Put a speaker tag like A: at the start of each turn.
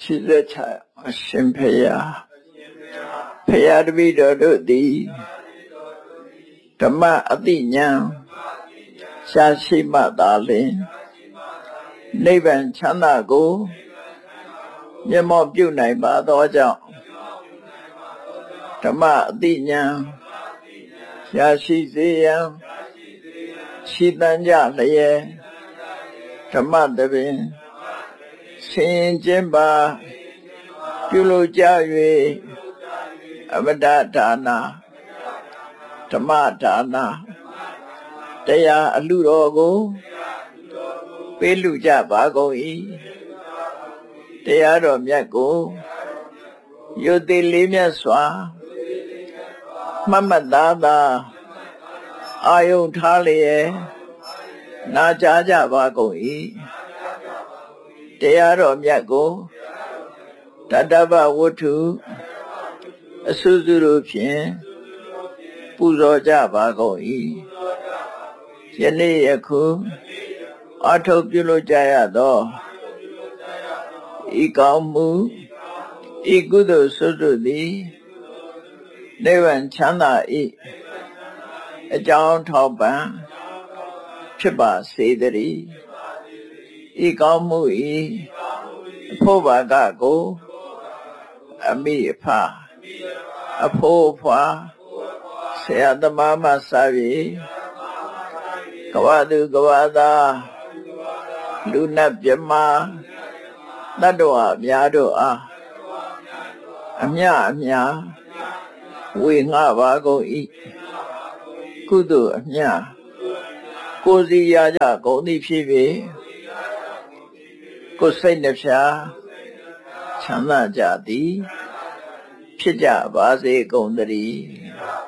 A: ရှိသက်ချအရှင်ဖေယဖျားတပိတော်တို့သည်ဓမ္မအတိညာရှားရှိမှသာလျှင်နိဗ္ဗာန်ချမ်းသာကိုမျက်မှောက်ပြုနိုင်ပါသောကြောင့်ဓမ္မအတိညာရှားရှိစေရန်ရှိတန်ကြလျက်ဓမ္မတပင်ဆင်ကျင်းပါပြုလုပ်ကြ၍အမတဒါနာဓမ္မဒါနာတရားအလှတော်ကိုပေးလူကြပါကုန်၏တရားတော်မြတ်ကိုယုတိလေးမြတ်စွာမှတ်မှတ်သားသားအာယုံထားလျက်နာကြားကြပါကုန်၏တရားတော်မြတ်ကိုတတ္တဗဝတ္ထုအစုစုတို့ဖြင့်ပူဇော်ကြပါကုန်၏ယနေ့ယခုအထောက်ပြုလို့ကြရသောဤကောင်းမှုဤကုသိုလ်စွတ်တို့သည်နိဗ္ဗာန်ချမ်းသာ၏အကြောင်းထောက်ပံ့ဖြစ်ပါစေတည်းဤကောင်းမှု၏အဖို့ဘာကကိုအမိအဖအဖိုးအဖွာဆရာသမားမှစ၍ကဝသူကဝသားလူနတ်မြမတတ္တဝအများတို့အားအမြဝေငှပါကုန်၏ကုသိုလ်အမြကိုယ်စီရကြကုန်သည်ဖြစ်၍ကိုယ်စိတ်နှဖျားချမ်းသာကြသည်ဖြစ်ကြပါစေကုန်သတည်း